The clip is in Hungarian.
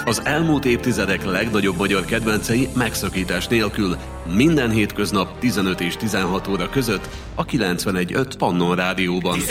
Az elmúlt évtizedek legnagyobb magyar kedvencei megszakítás nélkül minden hétköznap 15 és 16 óra között a 91.5 Pannon Rádióban.